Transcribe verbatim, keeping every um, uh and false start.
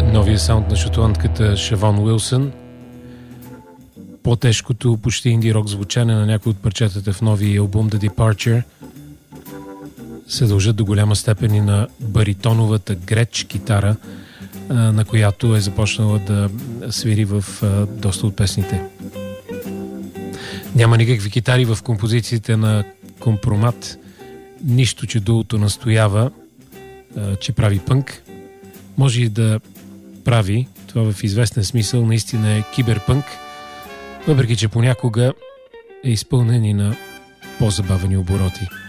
Новия саунд на шотландката Шавон Уилсън. По-тежкото, почти инди-рок звучане на някои от парчетата в новия албум The Departure се дължат до голяма степен и на баритоновата греч китара, на която е започнала да свири в доста от песните. Няма никакви китари в композициите на Компромат, нищо, че дуото настоява, че прави пънк. Може и да прави, това в известен смисъл наистина е киберпънк, въпреки че понякога е изпълнен и на по-забавени обороти.